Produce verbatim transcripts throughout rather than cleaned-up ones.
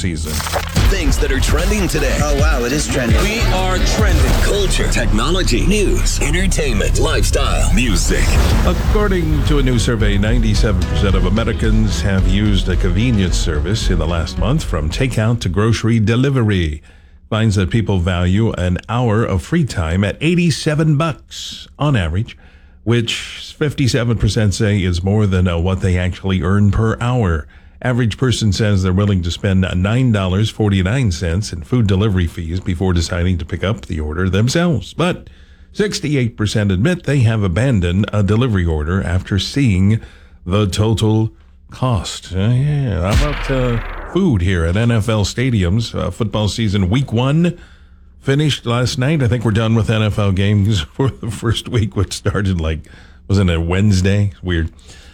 season. Things that are trending today. Oh, wow, it is trending. We are trending. Culture, technology, news, entertainment, lifestyle, music. According to a new survey, ninety-seven percent of Americans have used a convenience service in the last month, from takeout to grocery delivery. Finds that people value an hour of free time at eighty-seven bucks on average, which fifty-seven percent say is more than uh, what they actually earn per hour. Average person says they're willing to spend nine dollars and forty-nine cents in food delivery fees before deciding to pick up the order themselves. But sixty-eight percent admit they have abandoned a delivery order after seeing the total cost. Uh, yeah, how about uh, food here at N F L stadiums? Uh, football season week one finished last night. I think we're done with N F L games for the first week, which started like, wasn't it Wednesday? Weird.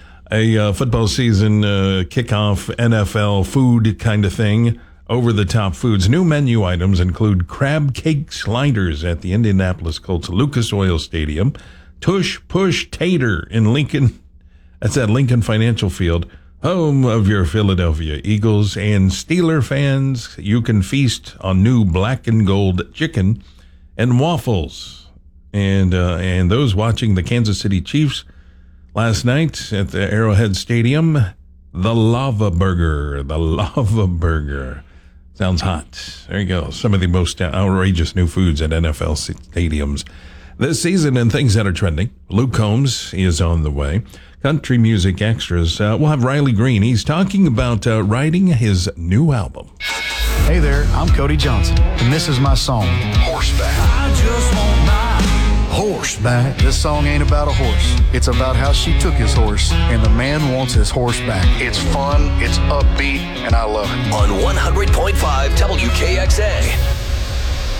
A uh, football season uh, kickoff N F L food kind of thing. Over-the-top foods. New menu items include crab cake sliders at the Indianapolis Colts Lucas Oil Stadium, Tush Push Tater in Lincoln. That's at Lincoln Financial Field, home of your Philadelphia Eagles. And Steeler fans, you can feast on new black and gold chicken and waffles. And uh, and those watching the Kansas City Chiefs last night at the Arrowhead Stadium, the Lava Burger. The Lava Burger. Sounds hot. There you go. Some of the most outrageous new foods at N F L stadiums this season, and things that are trending. Luke Combs is on the way. Country Music Extras. Uh, we'll have Riley Green. He's talking about uh, writing his new album. Hey there, I'm Cody Johnson, and this is my song, Horseback. I just want my horseback. This song ain't about a horse. It's about how she took his horse, and the man wants his horse back. It's fun, it's upbeat, and I love it. On one hundred point five W